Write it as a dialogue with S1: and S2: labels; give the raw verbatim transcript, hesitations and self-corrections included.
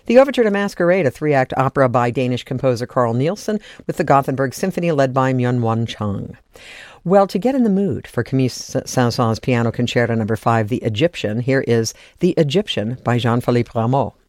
S1: The Overture to Masquerade, a three-act opera by Danish composer Carl Nielsen, with the Gothenburg Symphony led by Myung-Whun Chung. Well, to get in the mood for Camille Saint-Saëns' Piano Concerto Number five, The Egyptian, here is The Egyptian by Jean-Philippe Rameau.